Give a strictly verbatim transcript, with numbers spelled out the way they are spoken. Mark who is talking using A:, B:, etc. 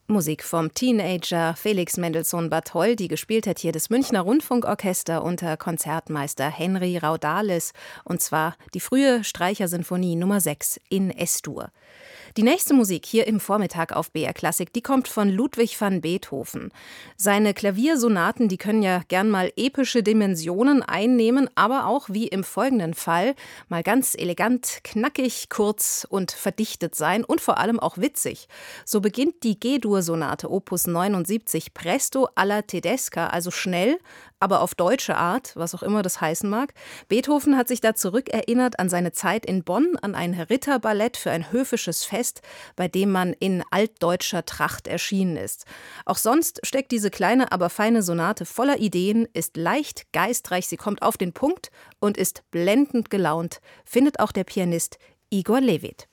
A: Musik vom Teenager Felix Mendelssohn Barthold, die gespielt hat hier das Münchner Rundfunkorchester unter Konzertmeister Henry Raudalis, und zwar die frühe Streichersinfonie Nummer sechs in S-Dur. Die nächste Musik hier im Vormittag auf B R Klassik, die kommt von Ludwig van Beethoven. Seine Klaviersonaten, die können ja gern mal epische Dimensionen einnehmen, aber auch wie im folgenden Fall mal ganz elegant, knackig, kurz und verdichtet sein und vor allem auch witzig. So beginnt die G-Dur-Sonate Opus neunundsiebzig Presto alla Tedesca, also schnell, aber auf deutsche Art, was auch immer das heißen mag. Beethoven hat sich da zurückerinnert an seine Zeit in Bonn, an ein Ritterballett für ein höfisches Fest, bei dem man in altdeutscher Tracht erschienen ist. Auch sonst steckt diese kleine, aber feine Sonate voller Ideen, ist leicht, geistreich, sie kommt auf den Punkt und ist blendend gelaunt, findet auch der Pianist Igor Levit.